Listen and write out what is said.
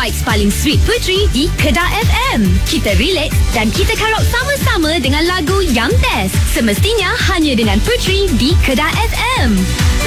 vibes paling sweet Putri di Kedah FM. Kita relax dan kita karaoke sama-sama dengan lagu yang best. Semestinya hanya dengan Putri di Kedah FM.